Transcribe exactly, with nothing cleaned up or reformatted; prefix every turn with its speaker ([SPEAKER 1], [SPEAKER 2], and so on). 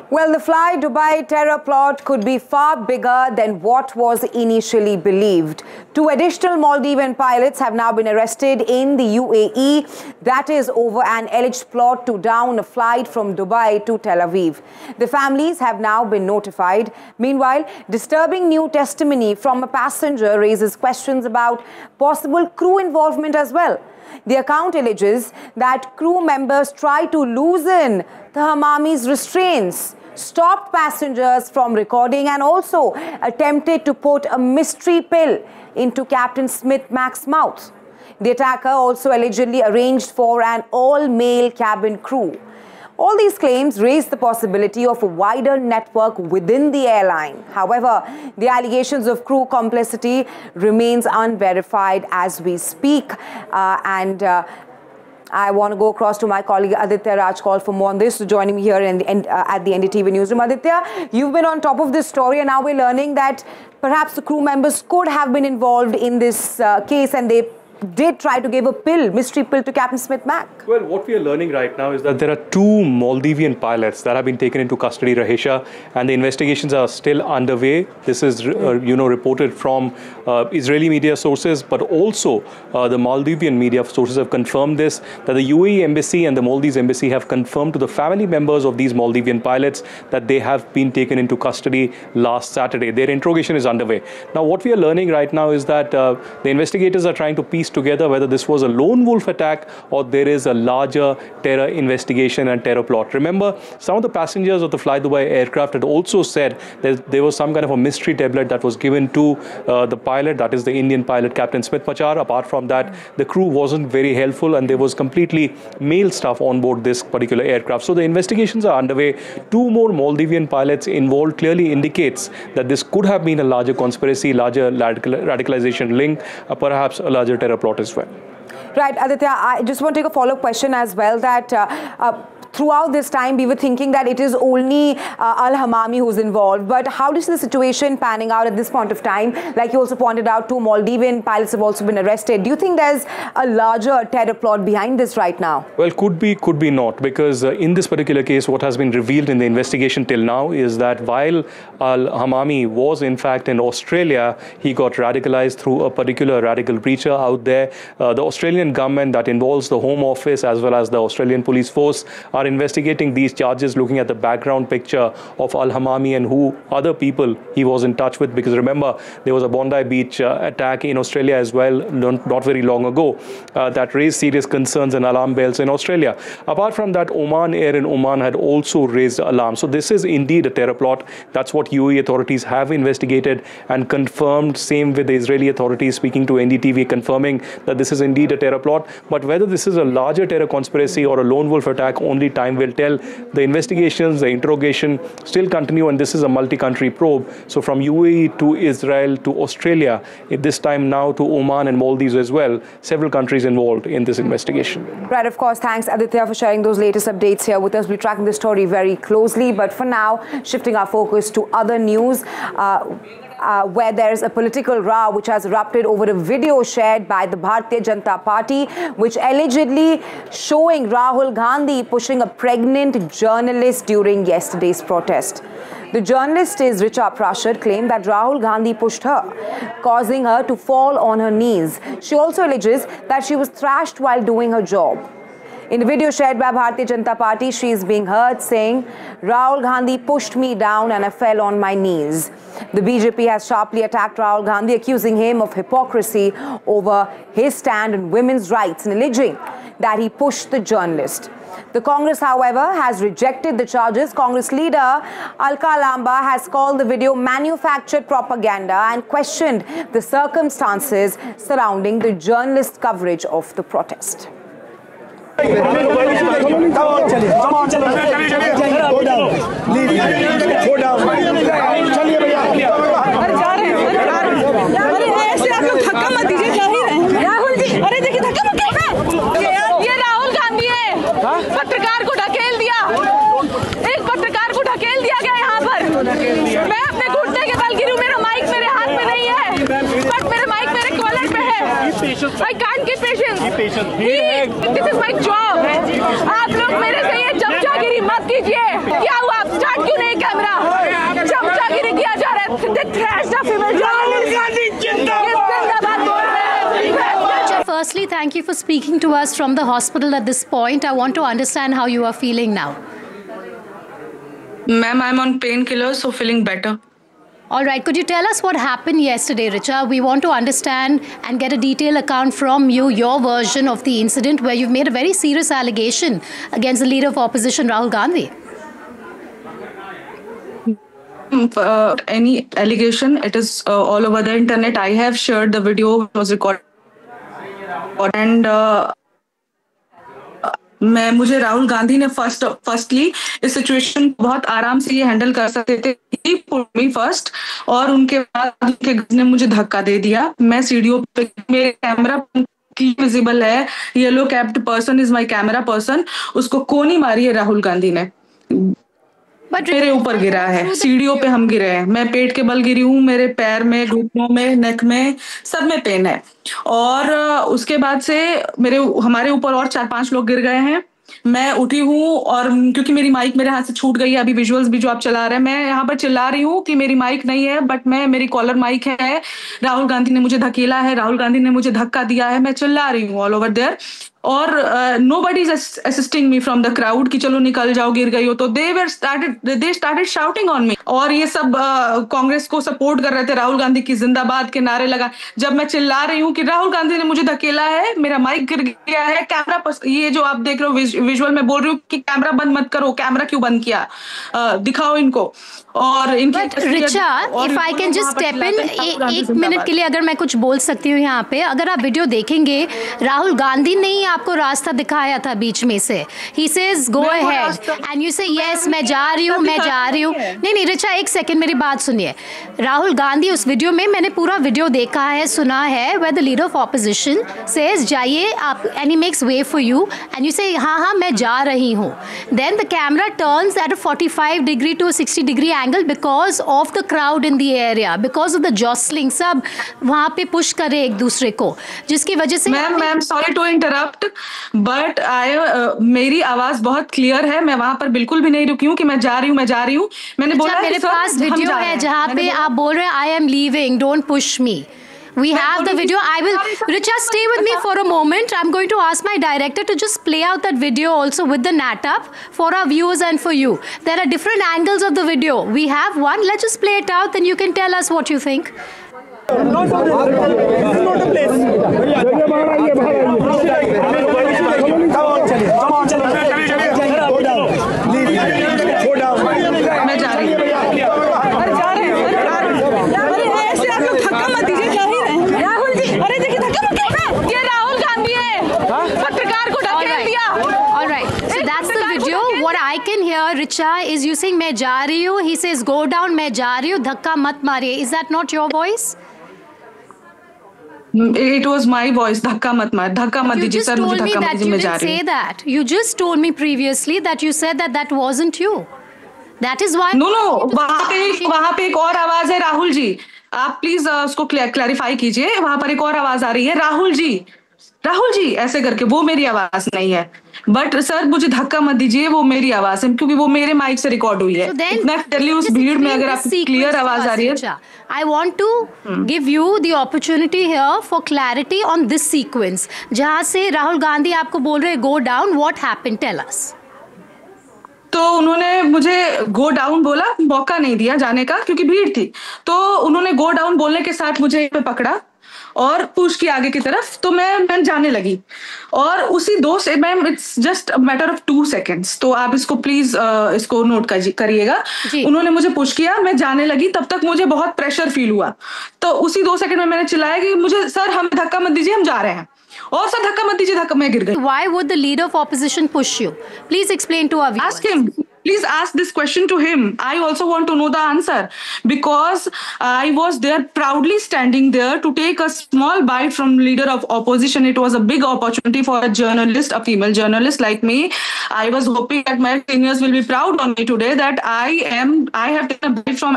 [SPEAKER 1] Well, the Fly Dubai terror plot could be far bigger than what was initially believed. Two additional Maldivian pilots have now been arrested in the U A E. That is over an alleged plot to down a flight from Dubai to Tel Aviv. The families have now been notified. Meanwhile, disturbing new testimony from a passenger raises questions about possible crew involvement as well. The account alleges that crew members tried to loosen the Hamami's restraints, stopped passengers from recording, and also attempted to put a mystery pill into Captain Smith-Mac's mouth. The attacker also allegedly arranged for an all-male cabin crew. All these claims raise the possibility of a wider network within the airline. However, the allegations of crew complicity remains unverified as we speak. Uh, and uh, I want to go across to my colleague Aditya Rajkol for more on this, joining me here in the, in, uh, at the N D T V newsroom. Aditya, you've been on top of this story, and now we're learning that perhaps the crew members could have been involved in this uh, case, and they did try to give a pill, mystery pill to Captain Smith-Mac.
[SPEAKER 2] Well, what we are learning right now is that there are two Maldivian pilots that have been taken into custody, Rahisha, and the investigations are still underway. This is, uh, you know, reported from uh, Israeli media sources, but also uh, the Maldivian media sources have confirmed this, that the U A E Embassy and the Maldives Embassy have confirmed to the family members of these Maldivian pilots that they have been taken into custody last Saturday. Their interrogation is underway. Now, what we are learning right now is that uh, the investigators are trying to piece together whether this was a lone wolf attack or there is a larger terror investigation and terror plot. Remember, some of the passengers of the Fly Dubai aircraft had also said that there was some kind of a mystery tablet that was given to uh, the pilot, that is the Indian pilot, Captain Smith-Machar. Apart from that, the crew wasn't very helpful and there was completely male staff on board this particular aircraft. So the investigations are underway. Two more Maldivian pilots involved clearly indicates that this could have been a larger conspiracy, larger radical radicalization link, uh, perhaps a larger terror plot as well.
[SPEAKER 1] Right, Aditya, I just want to take a follow-up question as well, that uh, uh, throughout this time, we were thinking that it is only uh, Al-Hamami who's involved. But how does the situation panning out at this point of time? Like you also pointed out, two Maldivian pilots have also been arrested. Do you think there's a larger terror plot behind this right now?
[SPEAKER 2] Well, could be, could be not. Because uh, in this particular case, what has been revealed in the investigation till now is that while Al-Hamami was in fact in Australia, he got radicalized through a particular radical preacher out there. Uh, the Australian government that involves the Home Office as well as the Australian Police Force are investigating these charges, looking at the background picture of Al-Hamami and who other people he was in touch with. Because remember, there was a Bondi Beach uh, attack in Australia as well, not, not very long ago, uh, that raised serious concerns and alarm bells in Australia. Apart from that, Oman Air in Oman had also raised alarm. So this is indeed a terror plot. That's what U A E authorities have investigated and confirmed. Same with the Israeli authorities, speaking to N D T V, confirming that this is indeed a terror plot. But whether this is a larger terror conspiracy or a lone wolf attack, only time will tell. The investigations, the interrogation still continue, and this is a multi-country probe. So from U A E to Israel to Australia, at this time now to Oman and Maldives as well, several countries involved in this investigation.
[SPEAKER 1] Right, of course. Thanks, Aditya, for sharing those latest updates here with us. We're tracking this story very closely. But for now, shifting our focus to other news. Uh, Uh, where there's a political row which has erupted over a video shared by the Bharatiya Janata Party, which allegedly showing Rahul Gandhi pushing a pregnant journalist during yesterday's protest. The journalist is Richa Prashad claimed that Rahul Gandhi pushed her, causing her to fall on her knees. She also alleges that she was thrashed while doing her job. In a video shared by Bharatiya Janata Party, she is being heard saying, Rahul Gandhi pushed me down and I fell on my knees. The B J P has sharply attacked Rahul Gandhi, accusing him of hypocrisy over his stand on women's rights and alleging that he pushed the journalist. The Congress, however, has rejected the charges. Congress leader Alka Lamba has called the video manufactured propaganda and questioned the circumstances surrounding the journalist coverage of the protest.
[SPEAKER 3] Go down. Go down. चलिए भैया। अरे जा रहे हैं। अरे ऐसे आप लोग धक्का मत दीजिए, जा ही रहे हैं। राहुल जी, अरे देखिए धक्का मत कीजिए। ये राहुल गांधी है। पत्रकार को ढकेल दिया। एक पत्रकार को ढकेल दिया गया यहाँ पर। मैं अपने घुटने के बल गिरी हूँ, मेरा माइक मेरे हाथ में नहीं है, बट मेरा माइक मेरे कॉलर पे है। I can't keep patience. This is my job. आप लोग मेरे से ये चमचागिरी मत कीजिए। क्या हुआ? स्टार्ट क्यों नहीं कैमरा? चमचागिरी किया जा रहा है। They thrashed a female journalist. जिंदाबाद बोल रहे हैं।
[SPEAKER 4] Firstly, thank you for speaking to us from the hospital at this point. I want to understand how you are feeling now.
[SPEAKER 3] Ma'am, I'm on painkillers, so feeling better.
[SPEAKER 4] All right, could you tell us what happened yesterday, Richa? We want to understand and get a detailed account from you, your version of the incident where you've made a very serious allegation against the leader of opposition, Rahul Gandhi.
[SPEAKER 3] Uh, any allegation, it is uh, all over the internet. I have shared the video, it was recorded. And uh, मैं मुझे राहुल गांधी ने first firstly इस situation को बहुत आराम से ये handle कर सकते थे मी फर्स्ट, और उनके बाद उनके ने मुझे धक्का दे दिया। मैं सीढ़ियों पे, मेरे कैमरा विजिबल है, yellow capped person is my camera person, उसको कोनी मारी है राहुल गांधी ने, बट मेरे ऊपर गिरा है। सीढ़ियों पे हम गिरे हैं, मैं पेट के बल गिरी हूँ, मेरे पैर में, घुटनों में, नेक में, सब में पेन है। और उसके बाद से मेरे हमारे ऊपर और चार पांच लोग गिर गए हैं। मैं उठी हूँ और क्योंकि मेरी माइक मेरे हाथ से छूट गई है, अभी विजुअल्स भी जो आप चला रहे हैं, मैं यहाँ पर चिल्ला रही हूँ कि मेरी माइक नहीं है, बट मैं मेरी कॉलर माइक है। राहुल गांधी ने मुझे धकेला है, राहुल गांधी ने मुझे धक्का दिया है, मैं चिल्ला रही हूँ ऑल ओवर देयर। और no body is assisting me from the crowd कि चलो निकल जाओ, गिर गई हो तो। दे were started they started shouting on me, और ये सब कांग्रेस uh, को सपोर्ट कर रहे थे, राहुल गांधी की जिंदाबाद के नारे लगा। जब मैं चिल्ला रही हूँ कि राहुल गांधी ने मुझे धकेला है, मेरा माइक गिर गया है, कैमरा पस, ये जो आप देख रहे हो विज, विजुअल में बोल रही हूँ कि कैमरा बंद मत करो, कैमरा क्यों बंद किया, uh, दिखाओ इनको। और इनकी
[SPEAKER 4] Richa, if I can just step in एक मिनट के लिए, अगर मैं कुछ बोल सकती हूँ यहाँ पे, अगर आप वीडियो देखेंगे, राहुल गांधी ने ही आपको रास्ता दिखाया था बीच में से। He says go ahead and you से यस मैं जा रही हूँ, मैं जा रही हूँ। नहीं नहीं रिचा, एक सेकंड मेरी बात सुनिए। राहुल गांधी उस वीडियो में, मैंने पूरा वीडियो देखा है, सुना है, where the leader of opposition says जाइए आप, and he makes way for you and you से हाँ हाँ मैं जा रही हूँ। Then the camera turns at a forty five degree to sixty degree angle because of the crowd in the area, because of the जॉसलिंग, सब वहाँ पे पुश करे एक दूसरे को, जिसकी वजह से।
[SPEAKER 3] Ma'am ma'am sorry to interrupt, but I मेरी आवाज बहुत क्लियर है, मैं वहां पर बिल्कुल भी नहीं रुकी हूँ कि मैं जा रही हूँ, मैं जा रही हूँ। मैंने बोला
[SPEAKER 4] मेरे पास वीडियो है जहाँ पे आप बोल रहे हैं I am leaving, don't push me. We have the video. I will, Richa, stay with me for a moment. I'm going to ask my director to just play out that video also with the NATAP for our viewers and for you. There are different angles of the video. We have one. Let's just play it out, then you can tell us what you think.
[SPEAKER 5] No, sir, this is not a place.
[SPEAKER 3] मैं जा रही हूँ। अरे जा रहे हैं, अरे ऐसे आप लोग धक्का मत दीजिए, जा ही रहे हैं। राहुल जी, अरे देखिए धक्का मत कीजिए, ये राहुल गांधी है, पत्रकार को ढकेल दिया।
[SPEAKER 4] All right, so that's the video. What I can hear, Richa, is you saying मैं जा रही हूँ. He says go down, मैं जा रही हूँ, धक्का मत मारिए. Is that not your voice?
[SPEAKER 3] It was my voice. धक्का मत मार, धक्का मत दीजिए सर, मुझे धक्का मत दीजिए, मैं जा रही हूँ।
[SPEAKER 4] You just told me that you didn't say that. You just told me previously that you said that that wasn't you. That is why.
[SPEAKER 3] No no, वहाँ पे वहाँ पे एक और आवाज है, राहुल जी, आप प्लीज उसको क्लैरिफाई कीजिए। वहाँ पर एक और आवाज आ रही है, राहुल जी, राहुल जी ऐसे करके, वो मेरी आवाज नहीं है। बट सर मुझे धक्का मत दीजिए, वो मेरी आवाज है, क्योंकि वो मेरे माइक से रिकॉर्ड हुई है। इतना टेल उस भीड़ में अगर आपको क्लियर आवाज आ रही है।
[SPEAKER 4] I want to give you the opportunity here for clarity on this sequence, जहां से राहुल गांधी आपको बोल रहे go down, what happened, tell us.
[SPEAKER 3] तो उन्होंने मुझे गो डाउन बोला, मौका नहीं दिया जाने का क्योंकि भीड़ थी। तो उन्होंने गो डाउन बोलने के साथ मुझे यहाँ पे पकड़ा और पुश किया आगे की तरफ, तो मैं मैं जाने लगी। और उसी दो से ma'am, it's just a matter of two seconds, तो आप इसको प्लीज uh, इसको नोट करिएगा। उन्होंने मुझे पुश किया, मैं जाने लगी, तब तक मुझे बहुत प्रेशर फील हुआ। तो उसी दो सेकंड में मैंने चिल्लाया कि मुझे सर हम धक्का मत दीजिए, हम जा रहे हैं, और सर धक्का मत दीजिए, धक्का, मैं गिर गई।
[SPEAKER 4] Why would the leader of opposition push you? Please explain to our viewers.
[SPEAKER 3] Ask him. Please ask this question to him. I also want to know the answer, because I was there proudly standing there to take a small bite from leader of opposition. It was a big opportunity for a journalist, a female journalist like me. I was hoping that my seniors will be proud on me today that I am, I have taken a bite from